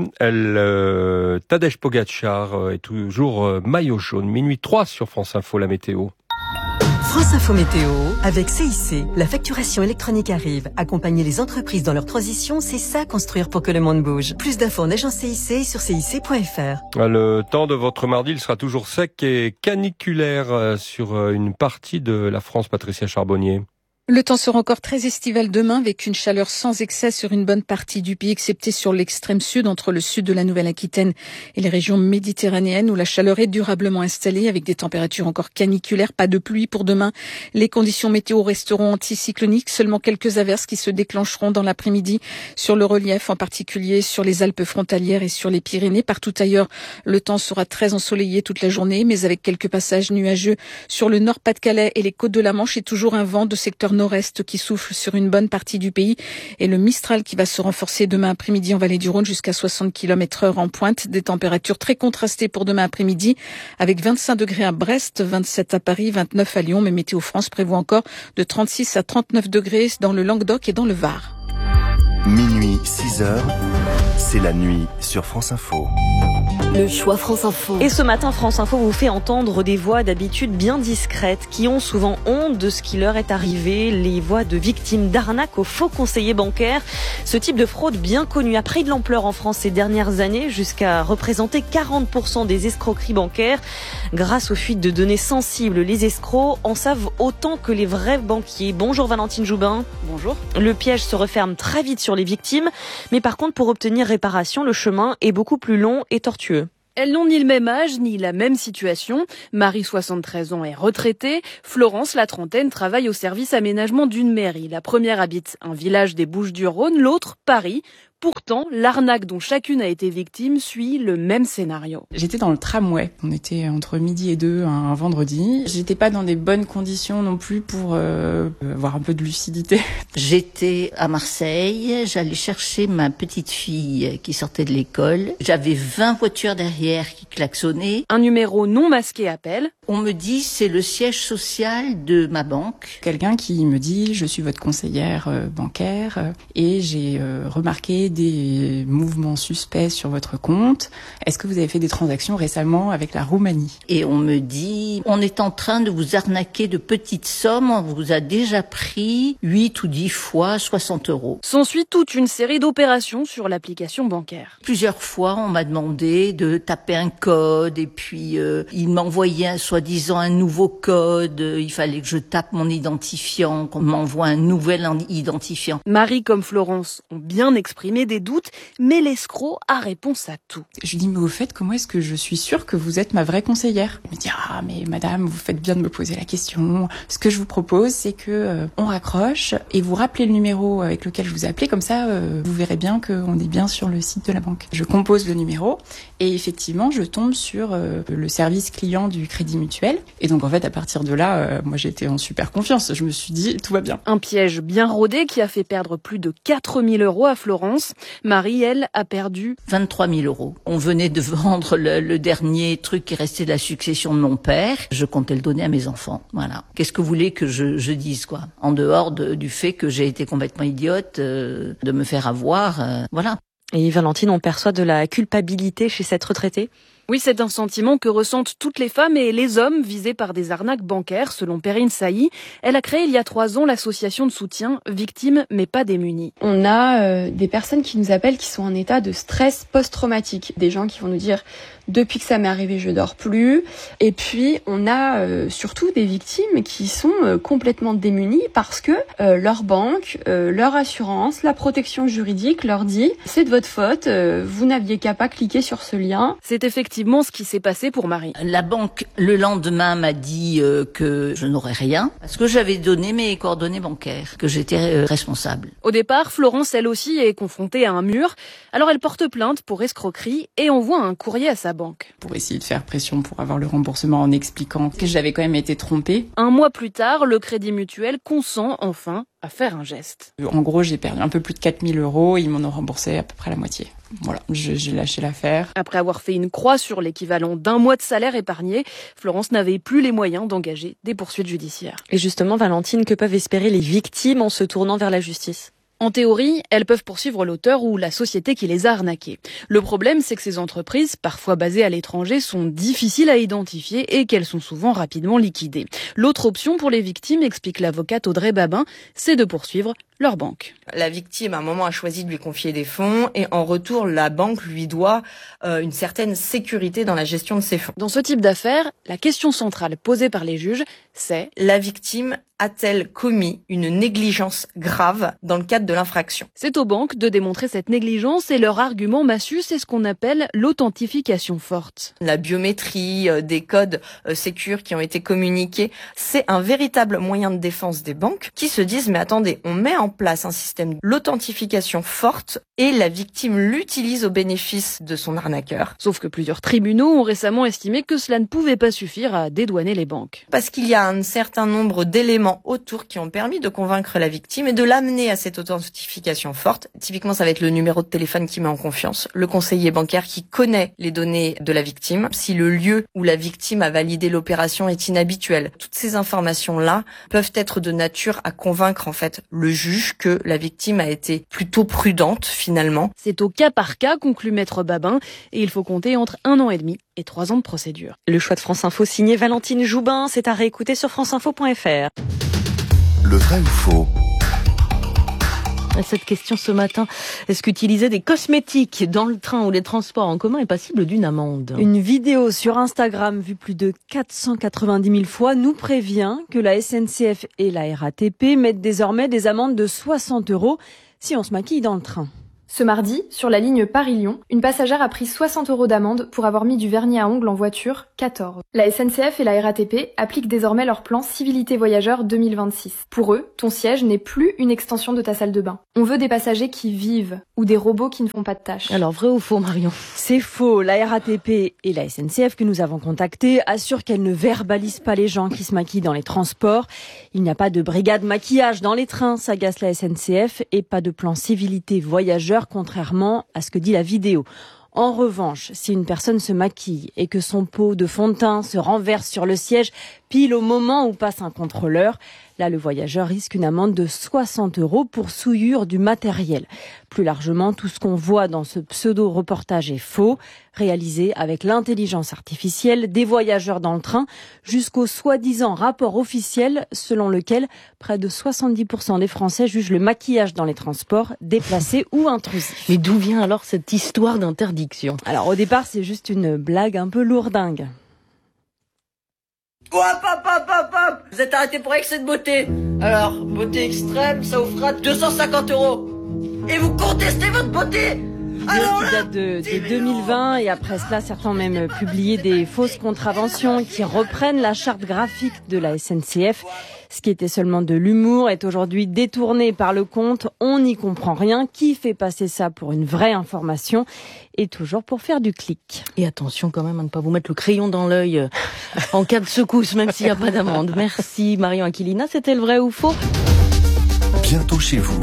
A: Tadej Pogacar est toujours maillot jaune. Minuit 3 sur France Info, la météo.
U: France Info Météo, avec CIC, la facturation électronique arrive. Accompagner les entreprises dans leur transition, c'est ça construire pour que le monde bouge. Plus d'infos en agence CIC sur cic.fr.
A: Le temps de votre mardi, il sera toujours sec et caniculaire sur une partie de la France, Patricia Charbonnier.
V: Le temps sera encore très estival demain avec une chaleur sans excès sur une bonne partie du pays, excepté sur l'extrême sud, entre le sud de la Nouvelle-Aquitaine et les régions méditerranéennes où la chaleur est durablement installée avec des températures encore caniculaires. Pas de pluie pour demain. Les conditions météo resteront anticycloniques. Seulement quelques averses qui se déclencheront dans l'après-midi sur le relief, en particulier sur les Alpes frontalières et sur les Pyrénées. Partout ailleurs, le temps sera très ensoleillé toute la journée, mais avec quelques passages nuageux sur le Nord-Pas-de-Calais et les côtes de la Manche et toujours un vent de secteur nord-est qui souffle sur une bonne partie du pays et le Mistral qui va se renforcer demain après-midi en vallée du Rhône jusqu'à 60 km/h en pointe. Des températures très contrastées pour demain après-midi avec 25 degrés à Brest, 27 à Paris, 29 à Lyon. Mais Météo France prévoit encore de 36 à 39 degrés dans le Languedoc et dans le Var.
R: Minuit, 6h, c'est la nuit sur France Info.
O: Le choix France Info.
E: Et ce matin, France Info vous fait entendre des voix d'habitude bien discrètes qui ont souvent honte de ce qui leur est arrivé, les voix de victimes d'arnaques aux faux conseillers bancaires. Ce type de fraude bien connu a pris de l'ampleur en France ces dernières années, jusqu'à représenter 40% des escroqueries bancaires. Grâce aux fuites de données sensibles, les escrocs en savent autant que les vrais banquiers. Bonjour Valentine Joubin.
N: Bonjour.
E: Le piège se referme très vite sur les victimes, mais par contre pour obtenir réparation, le chemin est beaucoup plus long et tortueux.
M: Elles n'ont ni le même âge, ni la même situation. Marie, 73 ans, est retraitée. Florence, la trentaine, travaille au service aménagement d'une mairie. La première habite un village des Bouches-du-Rhône, l'autre, Paris. Pourtant, l'arnaque dont chacune a été victime suit le même scénario.
G: J'étais dans le tramway. On était entre midi et 2 un vendredi. J'étais pas dans des bonnes conditions non plus pour avoir un peu de lucidité.
W: J'étais à Marseille. J'allais chercher ma petite fille qui sortait de l'école. J'avais 20 voitures derrière qui klaxonnaient.
M: Un numéro non masqué appelle.
W: On me dit c'est le siège social de ma banque.
G: Quelqu'un qui me dit je suis votre conseillère bancaire et j'ai remarqué des mouvements suspects sur votre compte. Est-ce que vous avez fait des transactions récemment avec la Roumanie ?
W: Et on me dit, on est en train de vous arnaquer de petites sommes, on vous a déjà pris 8 ou 10 fois 60 €.
M: S'ensuit toute une série d'opérations sur l'application bancaire.
W: Plusieurs fois, on m'a demandé de taper un code et puis il m'envoyait soi-disant un nouveau code. Il fallait que je tape mon identifiant, qu'on m'envoie un nouvel identifiant.
M: Marie comme Florence ont bien exprimé des doutes, mais l'escroc a réponse à tout.
G: Je lui dis, mais au fait, comment est-ce que je suis sûre que vous êtes ma vraie conseillère ? Il me dit, ah, mais madame, vous faites bien de me poser la question. Ce que je vous propose, c'est que on raccroche et vous rappelez le numéro avec lequel je vous ai appelé, comme ça, vous verrez bien qu'on est bien sur le site de la banque. Je compose le numéro et effectivement, je tombe sur le service client du Crédit Mutuel. Et donc, en fait, à partir de là, moi, j'étais en super confiance. Je me suis dit, tout va bien.
M: Un piège bien rodé qui a fait perdre plus de 4 000 € à Florence. Marie, elle, a perdu
W: 23 000 €. On venait de vendre le dernier truc qui restait de la succession de mon père. Je comptais le donner à mes enfants. Voilà. Qu'est-ce que vous voulez que je dise, quoi ? En dehors du fait que j'ai été complètement idiote de me faire avoir. Voilà.
E: Et Valentine, on perçoit de la culpabilité chez cette retraitée ?
M: Oui, c'est un sentiment que ressentent toutes les femmes et les hommes visés par des arnaques bancaires, selon Perrine Sailly. Elle a créé il y a 3 ans l'association de soutien Victimes mais pas démunies.
X: On a des personnes qui nous appellent qui sont en état de stress post-traumatique. Des gens qui vont nous dire « depuis que ça m'est arrivé, je dors plus ». Et puis, on a surtout des victimes qui sont complètement démunies parce que leur banque, leur assurance, la protection juridique leur dit « c'est de votre faute, vous n'aviez qu'à pas cliquer sur ce lien ».
M: C'est effectivement ce qui s'est passé pour Marie.
W: La banque, le lendemain, m'a dit que je n'aurais rien parce que j'avais donné mes coordonnées bancaires, que j'étais responsable.
M: Au départ, Florence, elle aussi, est confrontée à un mur. Alors elle porte plainte pour escroquerie et envoie un courrier à sa banque.
G: Pour essayer de faire pression pour avoir le remboursement en expliquant que j'avais quand même été trompée.
M: 1 mois plus tard, le Crédit Mutuel consent enfin à faire un geste.
G: En gros, j'ai perdu un peu plus de 4 000 €. Ils m'en ont remboursé à peu près la moitié. Voilà, j'ai lâché l'affaire.
M: Après avoir fait une croix sur l'équivalent d'1 mois de salaire épargné, Florence n'avait plus les moyens d'engager des poursuites judiciaires.
E: Et justement, Valentine, que peuvent espérer les victimes en se tournant vers la justice ?
M: En théorie, elles peuvent poursuivre l'auteur ou la société qui les a arnaquées. Le problème, c'est que ces entreprises, parfois basées à l'étranger, sont difficiles à identifier et qu'elles sont souvent rapidement liquidées. L'autre option pour les victimes, explique l'avocate Audrey Babin, c'est de poursuivre leur banque.
Y: La victime, à un moment, a choisi de lui confier des fonds et en retour, la banque lui doit une certaine sécurité dans la gestion de ses fonds.
M: Dans ce type d'affaires, la question centrale posée par les juges, c'est «
Y: La victime a-t-elle commis une négligence grave dans le cadre de l'infraction ?»
M: C'est aux banques de démontrer cette négligence et leur argument massu, c'est ce qu'on appelle l'authentification forte.
Y: La biométrie, des codes sécures qui ont été communiqués, c'est un véritable moyen de défense des banques qui se disent « Mais attendez, on met en place un système l'authentification forte et la victime l'utilise au bénéfice de son arnaqueur. »
M: Sauf que plusieurs tribunaux ont récemment estimé que cela ne pouvait pas suffire à dédouaner les banques.
Y: Parce qu'il y a un certain nombre d'éléments autour qui ont permis de convaincre la victime et de l'amener à cette authentification forte. Typiquement, ça va être le numéro de téléphone qui met en confiance, le conseiller bancaire qui connaît les données de la victime, si le lieu où la victime a validé l'opération est inhabituel. Toutes ces informations-là peuvent être de nature à convaincre en fait le juge vu que la victime a été plutôt prudente finalement.
M: C'est au cas par cas, conclut Maître Babin, et il faut compter entre 1 an et demi et 3 ans de procédure.
E: Le choix de France Info signé Valentine Joubin, c'est à réécouter sur franceinfo.fr.
R: Le vrai ou faux?
C: Cette question ce matin, est-ce qu'utiliser des cosmétiques dans le train ou les transports en commun est passible d'une amende?
V: Une vidéo sur Instagram vue plus de 490 000 fois nous prévient que la SNCF et la RATP mettent désormais des amendes de 60 € si on se maquille dans le train.
F: Ce mardi, sur la ligne Paris-Lyon, une passagère a pris 60 € d'amende pour avoir mis du vernis à ongles en voiture, 14. La SNCF et la RATP appliquent désormais leur plan Civilité Voyageurs 2026. Pour eux, ton siège n'est plus une extension de ta salle de bain. On veut des passagers qui vivent ou des robots qui ne font pas de tâches.
C: Alors, vrai ou faux, Marion?
V: C'est faux. La RATP et la SNCF que nous avons contactées assurent qu'elles ne verbalisent pas les gens qui se maquillent dans les transports. Il n'y a pas de brigade maquillage dans les trains, s'agace la SNCF, et pas de plan Civilité Voyageurs, contrairement à ce que dit la vidéo. En revanche, si une personne se maquille et que son pot de fond de teint se renverse sur le siège pile au moment où passe un contrôleur, là le voyageur risque une amende de 60 € pour souillure du matériel. Plus largement, tout ce qu'on voit dans ce pseudo-reportage est faux, réalisé avec l'intelligence artificielle des voyageurs dans le train, jusqu'au soi-disant rapport officiel selon lequel près de 70% des Français jugent le maquillage dans les transports déplacé ou intrusif.
C: Mais d'où vient alors cette histoire d'interdiction?
V: Alors au départ, c'est juste une blague un peu lourdingue.
Q: Hop, hop, hop, hop, hop. Vous êtes arrêté pour excès de beauté. Alors, beauté extrême, ça vous fera 250 €. Et vous contestez votre beauté.
V: Vidéo qui date de 2020 et après cela, certains ont même publié des fausses contraventions qui reprennent la charte graphique de la SNCF. Ce qui était seulement de l'humour est aujourd'hui détourné par le compte. On n'y comprend rien. Qui fait passer ça pour une vraie information et toujours pour faire du clic.
C: Et attention quand même à ne pas vous mettre le crayon dans l'œil en cas de secousse, même s'il n'y a pas d'amende. Merci Marion Aquilina, c'était le vrai ou faux.
R: Bientôt chez vous.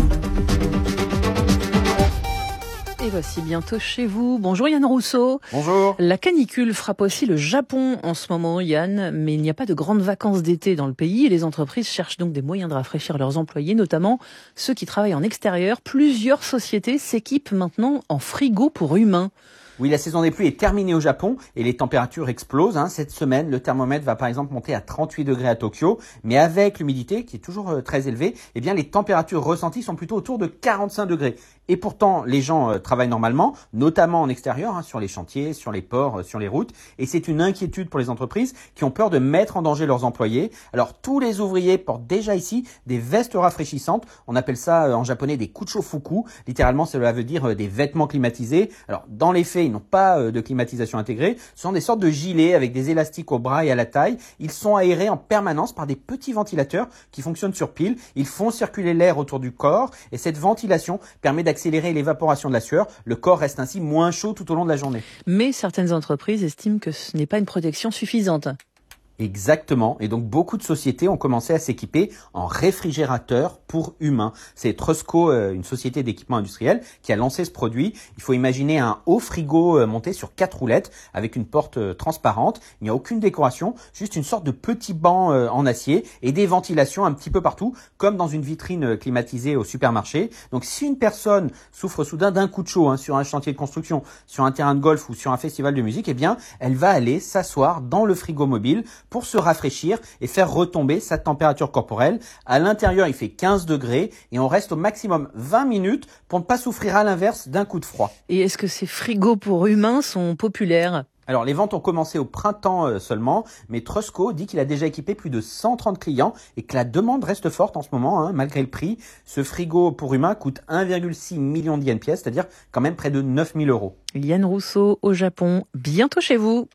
C: Et voici bientôt chez vous. Bonjour Yann Rousseau.
I: Bonjour.
C: La canicule frappe aussi le Japon en ce moment, Yann, mais il n'y a pas de grandes vacances d'été dans le pays et les entreprises cherchent donc des moyens de rafraîchir leurs employés, notamment ceux qui travaillent en extérieur. Plusieurs sociétés s'équipent maintenant en frigo pour humains.
I: Oui, la saison des pluies est terminée au Japon et les températures explosent. Cette semaine, le thermomètre va par exemple monter à 38 degrés à Tokyo. Mais avec l'humidité qui est toujours très élevée, eh bien les températures ressenties sont plutôt autour de 45 degrés. Et pourtant, les gens travaillent normalement, notamment en extérieur, sur les chantiers, sur les ports, sur les routes. Et c'est une inquiétude pour les entreprises qui ont peur de mettre en danger leurs employés. Alors, tous les ouvriers portent déjà ici des vestes rafraîchissantes. On appelle ça en japonais des kuchofuku. Littéralement, cela veut dire des vêtements climatisés. Alors, dans les faits, ils n'ont pas de climatisation intégrée. Ce sont des sortes de gilets avec des élastiques au bras et à la taille. Ils sont aérés en permanence par des petits ventilateurs qui fonctionnent sur pile. Ils font circuler l'air autour du corps et cette ventilation permet d'accélérer l'évaporation de la sueur. Le corps reste ainsi moins chaud tout au long de la journée.
C: Mais certaines entreprises estiment que ce n'est pas une protection suffisante.
I: Exactement. Et donc, beaucoup de sociétés ont commencé à s'équiper en réfrigérateurs pour humains. C'est Trusco, une société d'équipement industriel, qui a lancé ce produit. Il faut imaginer un haut frigo monté sur 4 roulettes avec une porte transparente. Il n'y a aucune décoration, juste une sorte de petit banc en acier et des ventilations un petit peu partout, comme dans une vitrine climatisée au supermarché. Donc, si une personne souffre soudain d'un coup de chaud sur un chantier de construction, sur un terrain de golf ou sur un festival de musique, eh bien, elle va aller s'asseoir dans le frigo mobile pour se rafraîchir et faire retomber sa température corporelle. À l'intérieur, il fait 15 degrés et on reste au maximum 20 minutes pour ne pas souffrir à l'inverse d'un coup de froid.
C: Et est-ce que ces frigos pour humains sont populaires ?
I: Alors, les ventes ont commencé au printemps seulement, mais Trusco dit qu'il a déjà équipé plus de 130 clients et que la demande reste forte en ce moment, malgré le prix. Ce frigo pour humains coûte 1,6 million de yens pièce, c'est-à-dire quand même près de 9 000 €.
C: Yann Rousseau au Japon, bientôt chez vous.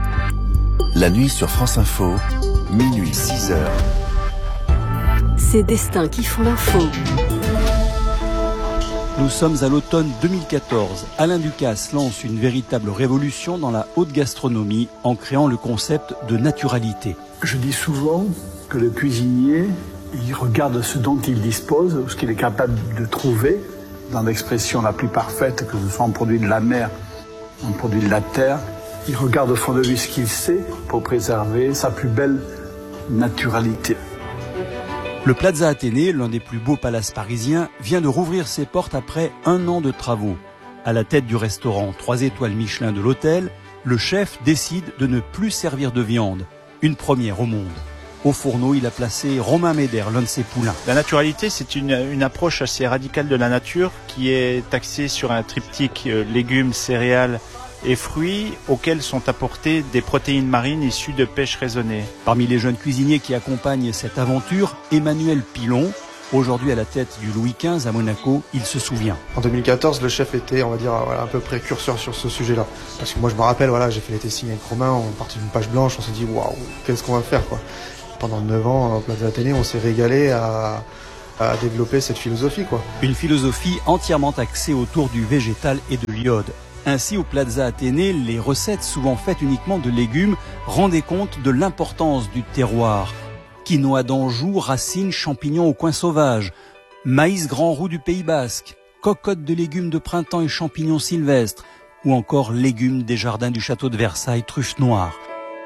R: La nuit sur France Info, minuit 6h.
O: Ces destins qui font l'info.
J: Nous sommes à l'automne 2014. Alain Ducasse lance une véritable révolution dans la haute gastronomie en créant le concept de naturalité.
L: Je dis souvent que le cuisinier, il regarde ce dont il dispose, ce qu'il est capable de trouver, dans l'expression la plus parfaite, que ce soit un produit de la mer, un produit de la terre. Il regarde au fond de lui ce qu'il sait pour préserver sa plus belle naturalité.
J: Le Plaza Athénée, l'un des plus beaux palaces parisiens, vient de rouvrir ses portes après 1 an de travaux. À la tête du restaurant 3 étoiles Michelin de l'hôtel, le chef décide de ne plus servir de viande. Une première au monde. Au fourneau, il a placé Romain Méder, l'un de ses poulains.
H: La naturalité, c'est une approche assez radicale de la nature qui est axée sur un triptyque légumes, céréales et fruits auxquels sont apportées des protéines marines issues de pêche raisonnée.
J: Parmi les jeunes cuisiniers qui accompagnent cette aventure, Emmanuel Pilon, aujourd'hui à la tête du Louis XV à Monaco, il se souvient.
K: En 2014, le chef était, on va dire, un peu précurseur sur ce sujet-là. Parce que moi, je me rappelle, j'ai fait les testings avec Romain, on partit d'une page blanche, on s'est dit, waouh, qu'est-ce qu'on va faire, quoi. Pendant 9 ans, au Plaza Athénée, on s'est régalé à développer cette philosophie, quoi.
J: Une philosophie entièrement axée autour du végétal et de l'iode. Ainsi, au Plaza Athénée, les recettes souvent faites uniquement de légumes rendaient compte de l'importance du terroir. Quinoa d'Anjou, racines, champignons au coin sauvage, maïs grand roux du Pays Basque, cocottes de légumes de printemps et champignons sylvestres, ou encore légumes des jardins du château de Versailles, truffes noires.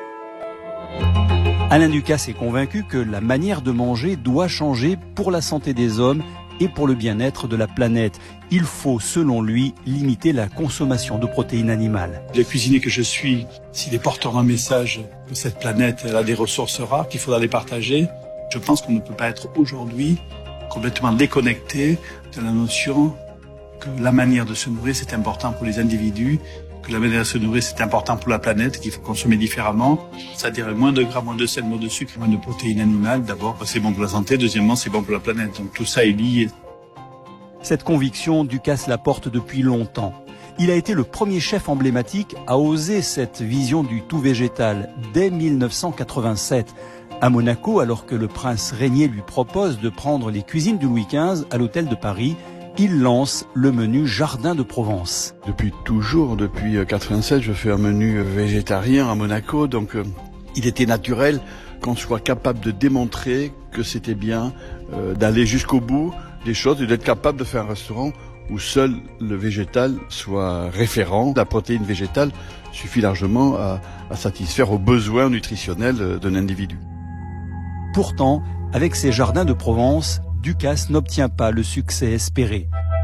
J: Alain Ducasse est convaincu que la manière de manger doit changer pour la santé des hommes et pour le bien-être de la planète. Il faut, selon lui, limiter la consommation de protéines animales.
L: Le cuisinier que je suis, s'il est porteur d'un message que cette planète elle a des ressources rares, qu'il faudra les partager, je pense qu'on ne peut pas être aujourd'hui complètement déconnecté de la notion que la manière de se nourrir, c'est important pour les individus, que la manière de se nourrir, c'est important pour la planète, qu'il faut consommer différemment, c'est-à-dire moins de gras, moins de sel, moins de sucre, moins de protéines animales. D'abord, c'est bon pour la santé, deuxièmement, c'est bon pour la planète. Donc tout ça est lié.
J: Cette conviction, Ducasse la porte depuis longtemps. Il a été le premier chef emblématique à oser cette vision du tout végétal dès 1987. À Monaco, alors que le prince régnier lui propose de prendre les cuisines du Louis XV à l'hôtel de Paris, il lance le menu Jardin de Provence.
P: Depuis toujours, depuis 87, je fais un menu végétarien à Monaco, donc il était naturel qu'on soit capable de démontrer que c'était bien d'aller jusqu'au bout des choses et d'être capable de faire un restaurant où seul le végétal soit référent. La protéine végétale suffit largement à satisfaire aux besoins nutritionnels d'un individu.
J: Pourtant, avec ses Jardins de Provence, Ducasse n'obtient pas le succès espéré.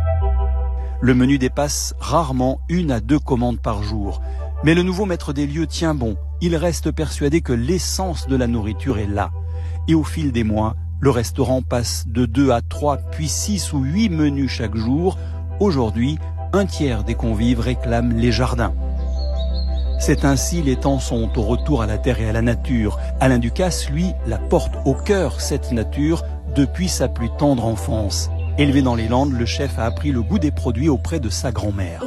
J: Le menu dépasse rarement 1 à 2 commandes par jour. Mais le nouveau maître des lieux tient bon. Il reste persuadé que l'essence de la nourriture est là. Et au fil des mois, le restaurant passe de 2 à 3, puis 6 ou 8 menus chaque jour. Aujourd'hui, 1/3 des convives réclament les jardins. C'est ainsi les temps sont au retour à la terre et à la nature. Alain Ducasse, lui, la porte au cœur, cette nature, depuis sa plus tendre enfance. Élevé dans les Landes, le chef a appris le goût des produits auprès de sa grand-mère.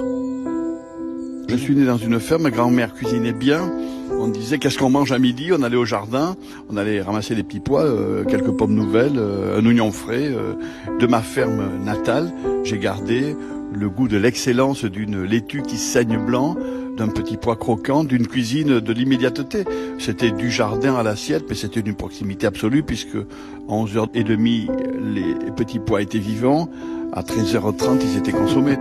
P: Je suis né dans une ferme, ma grand-mère cuisinait bien. On disait qu'est-ce qu'on mange à midi, on allait au jardin, on allait ramasser des petits pois, quelques pommes nouvelles, un oignon frais. De ma ferme natale, j'ai gardé le goût de l'excellence d'une laitue qui saigne blanc, d'un petit pois croquant, d'une cuisine de l'immédiateté. C'était du jardin à l'assiette, mais c'était une proximité absolue puisque à 11h30, les petits pois étaient vivants. À 13h30, ils étaient consommés.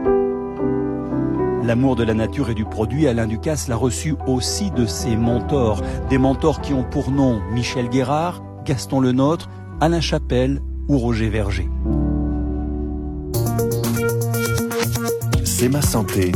J: L'amour de la nature et du produit, Alain Ducasse l'a reçu aussi de ses mentors. Des mentors qui ont pour nom Michel Guérard, Gaston Lenôtre, Alain Chapelle ou Roger Verger.
R: C'est ma santé.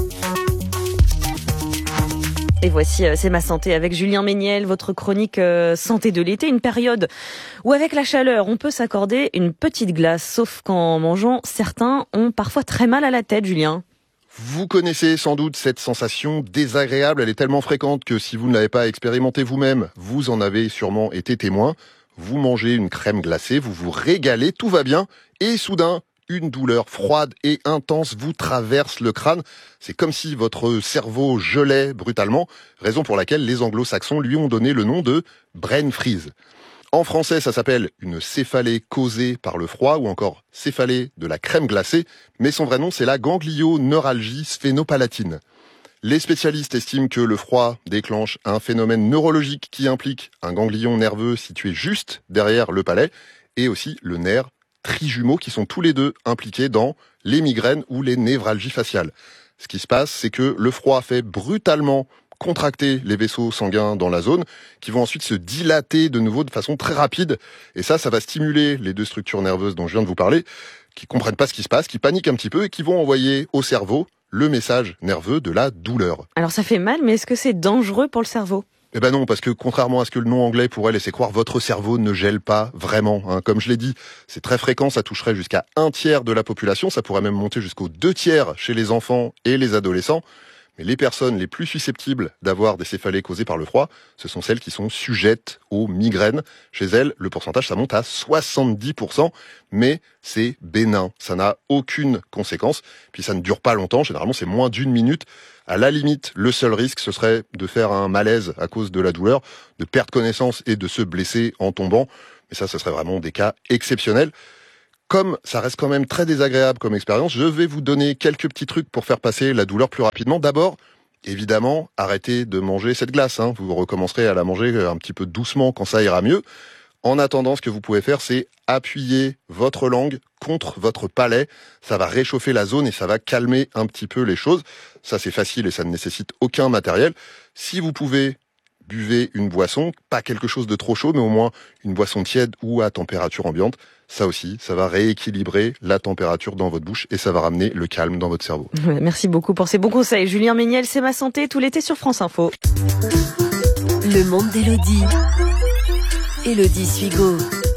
E: Et voici C'est ma santé avec Julien Méniel, votre chronique santé de l'été, une période où avec la chaleur on peut s'accorder une petite glace, sauf qu'en mangeant, certains ont parfois très mal à la tête, Julien.
S: Vous connaissez sans doute cette sensation désagréable, elle est tellement fréquente que si vous ne l'avez pas expérimentée vous-même, vous en avez sûrement été témoin. Vous mangez une crème glacée, vous vous régalez, tout va bien, et soudain, une douleur froide et intense vous traverse le crâne. C'est comme si votre cerveau gelait brutalement, raison pour laquelle les anglo-saxons lui ont donné le nom de brain freeze. En français, ça s'appelle une céphalée causée par le froid ou encore céphalée de la crème glacée, mais son vrai nom c'est la ganglioneuralgie sphénopalatine. Les spécialistes estiment que le froid déclenche un phénomène neurologique qui implique un ganglion nerveux situé juste derrière le palais et aussi le nerf trijumeaux qui sont tous les deux impliqués dans les migraines ou les névralgies faciales. Ce qui se passe, c'est que le froid fait brutalement contracter les vaisseaux sanguins dans la zone, qui vont ensuite se dilater de nouveau de façon très rapide. Et ça va stimuler les deux structures nerveuses dont je viens de vous parler, qui comprennent pas ce qui se passe, qui paniquent un petit peu et qui vont envoyer au cerveau le message nerveux de la douleur.
E: Alors ça fait mal, mais est-ce que c'est dangereux pour le cerveau ?
S: Eh ben non, parce que contrairement à ce que le nom anglais pourrait laisser croire, votre cerveau ne gèle pas vraiment. Comme je l'ai dit, c'est très fréquent, ça toucherait jusqu'à 1/3 de la population, ça pourrait même monter jusqu'aux 2/3 chez les enfants et les adolescents. Mais les personnes les plus susceptibles d'avoir des céphalées causées par le froid, ce sont celles qui sont sujettes aux migraines. Chez elles, le pourcentage, ça monte à 70%, mais c'est bénin. Ça n'a aucune conséquence. Puis ça ne dure pas longtemps, généralement c'est moins d'1 minute. À la limite, le seul risque, ce serait de faire un malaise à cause de la douleur, de perdre connaissance et de se blesser en tombant. Mais ça, ce serait vraiment des cas exceptionnels. Comme ça reste quand même très désagréable comme expérience, je vais vous donner quelques petits trucs pour faire passer la douleur plus rapidement. D'abord, évidemment, arrêtez de manger cette glace. Vous recommencerez à la manger un petit peu doucement quand ça ira mieux. En attendant, ce que vous pouvez faire, c'est appuyer votre langue contre votre palais. Ça va réchauffer la zone et ça va calmer un petit peu les choses. Ça, c'est facile et ça ne nécessite aucun matériel. Si vous pouvez, buvez une boisson, pas quelque chose de trop chaud, mais au moins une boisson tiède ou à température ambiante. Ça aussi, ça va rééquilibrer la température dans votre bouche et ça va ramener le calme dans votre cerveau.
E: Merci beaucoup pour ces bons conseils. Julien Méniel, c'est ma santé tout l'été sur France Info.
O: Le monde d'Élodie. Élodie Suigo.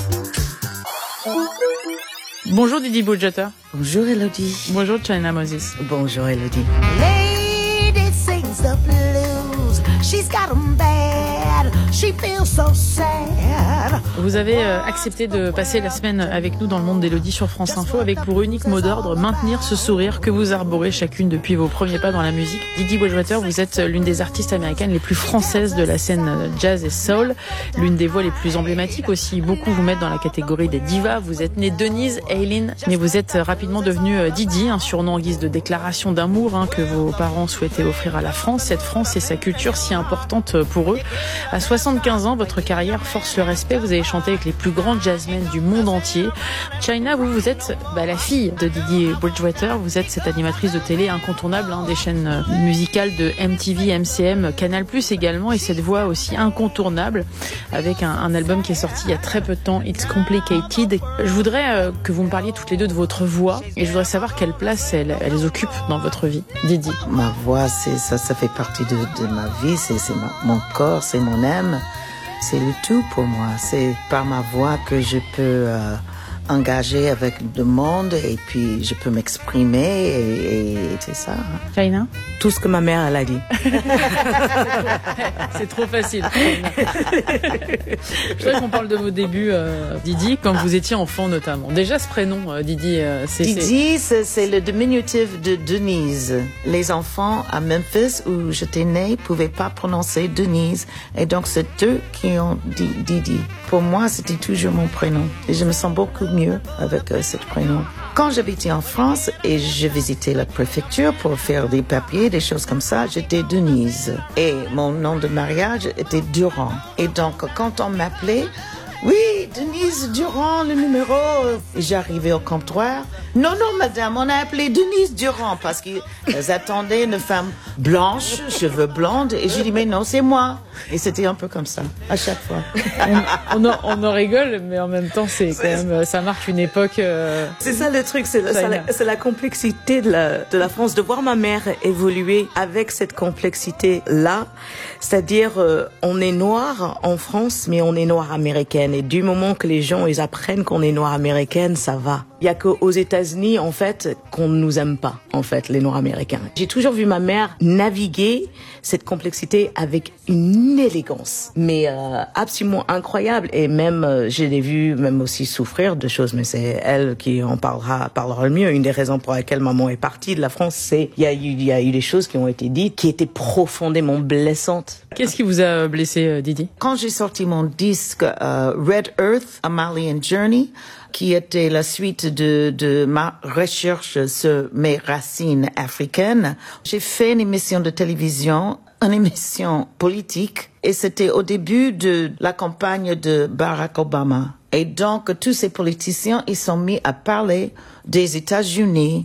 A: Bonjour Didi Budgeter.
B: Bonjour Élodie.
A: Bonjour China Moses.
B: Bonjour Élodie.
D: Lady sings the blues. She's got 'em bad. She feels so sad.
A: Vous avez accepté de passer la semaine avec nous dans le monde d'Élodie sur France Info avec pour unique mot d'ordre maintenir ce sourire que vous arborez chacune depuis vos premiers pas dans la musique. Didi Budgeter, vous êtes l'une des artistes américaines les plus françaises de la scène jazz et soul, l'une des voix les plus emblématiques aussi. Beaucoup vous mettent dans la catégorie des divas. Vous êtes née Denise Eileen, mais vous êtes rapidement devenue Didi, un surnom en guise de déclaration d'amour que vos parents souhaitaient offrir à la France. Cette France et sa culture si importante pour eux. À 75 ans, votre carrière force le respect. Vous avez chanté avec les plus grandes jazzmen du monde entier. China, vous êtes la fille de Didi Bridgewater. Vous êtes cette animatrice de télé incontournable des chaînes musicales de MTV, MCM, Canal+ également, et cette voix aussi incontournable avec un album qui est sorti il y a très peu de temps, It's Complicated. Je voudrais que vous me parliez toutes les deux de votre voix et je voudrais savoir quelle place elles occupent dans votre vie. Didi.
B: Ma voix, ça fait partie de ma vie, c'est mon corps, c'est mon âme. C'est le tout pour moi. C'est par ma voix que je peux engager avec le monde et puis je peux m'exprimer et c'est ça.
A: China?
B: Tout ce que ma mère elle a dit.
A: C'est trop facile. Je voudrais qu'on parle de vos débuts, Didi, quand vous étiez enfant notamment. Déjà ce prénom, Didi,
B: Didi, c'est le diminutif de Denise. Les enfants à Memphis où j'étais née pouvaient pas prononcer Denise et donc c'est eux qui ont dit Didi. Pour moi, c'était toujours mon prénom et je me sens beaucoup mieux avec ce prénom. Quand j'habitais en France et je visitais la préfecture pour faire des papiers, des choses comme ça, j'étais Denise. Et mon nom de mariage était Durand. Et donc, quand on m'appelait, oui, Denise Durand, le numéro. Et j'arrivais au comptoir. Non, madame, on a appelé Denise Durand parce qu'ils attendaient une femme blanche, cheveux blondes. Et je dis, mais non, c'est moi. Et c'était un peu comme ça, à chaque fois.
A: on en rigole, mais en même temps, c'est quand même, ça marque une époque.
T: C'est ça le truc, c'est la complexité de la France, de voir ma mère évoluer avec cette complexité-là. C'est-à-dire, on est noir en France, mais on est noir américaine. Et du moment que les gens, ils apprennent qu'on est noir américaine, ça va. Il y a qu'aux États-Unis, en fait, qu'on ne nous aime pas, en fait, les noirs américains. J'ai toujours vu ma mère naviguer cette complexité avec une élégance, mais absolument incroyable. Et même, je l'ai vu même aussi souffrir de choses, mais c'est elle qui en parlera le mieux. Une des raisons pour lesquelles maman est partie de la France, c'est il y a eu des choses qui ont été dites qui étaient profondément blessantes.
A: Qu'est-ce qui vous a blessé, Didi?
B: Quand j'ai sorti mon disque Red Earth, A Malian Journey, qui était la suite de ma recherche sur mes racines africaines, j'ai fait une émission de télévision, une émission politique, et c'était au début de la campagne de Barack Obama. Et donc, tous ces politiciens, ils sont mis à parler des États-Unis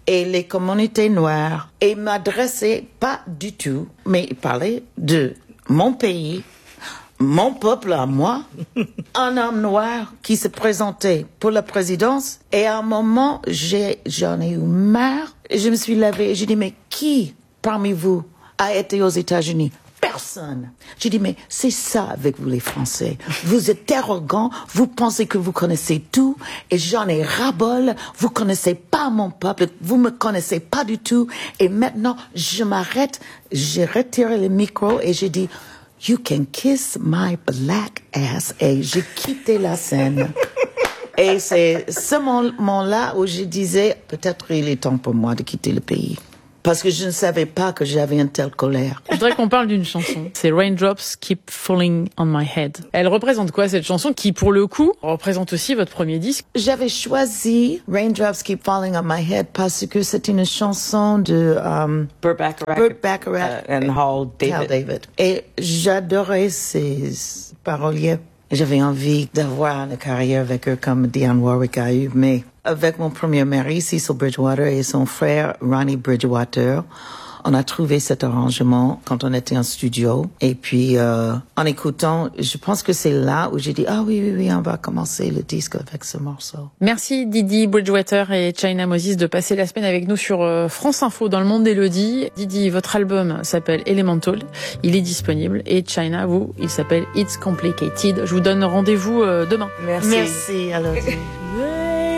B: et les communautés noires et m'adressait pas du tout, mais il parlait de mon pays, mon peuple à moi, un homme noir qui se présentait pour la présidence. Et à un moment, j'en ai eu marre. Je me suis levée et j'ai dit, mais qui parmi vous a été aux États-Unis? Personne. J'ai dit, mais c'est ça avec vous les Français. Vous êtes arrogants, vous pensez que vous connaissez tout, et j'en ai ras-bol, vous connaissez pas mon peuple, vous me connaissez pas du tout, et maintenant, je m'arrête, j'ai retiré le micro et j'ai dit, you can kiss my black ass, et j'ai quitté la scène. Et c'est ce moment-là où je disais, peut-être il est temps pour moi de quitter le pays. Parce que je ne savais pas que j'avais une telle colère.
A: Je voudrais qu'on parle d'une chanson. C'est Raindrops Keep Falling on My Head. Elle représente quoi, cette chanson, qui, pour le coup, représente aussi votre premier disque?
B: J'avais choisi Raindrops Keep Falling on My Head parce que c'est une chanson de
T: Burt Bacharach and Hal David.
B: Et j'adorais ces paroliers. J'avais envie d'avoir une carrière avec eux comme Dionne Warwick a eu, mais avec mon premier mari, Cecil Bridgewater, et son frère, Ronnie Bridgewater, on a trouvé cet arrangement quand on était en studio. Et puis, en écoutant, je pense que c'est là où j'ai dit, ah oui, on va commencer le disque avec ce morceau.
A: Merci Didi Bridgewater et China Moses de passer la semaine avec nous sur France Info dans le monde d'Elodie. Didi, votre album s'appelle Elemental, il est disponible. Et China, vous, il s'appelle It's Complicated. Je vous donne rendez-vous demain.
B: Merci Elodie.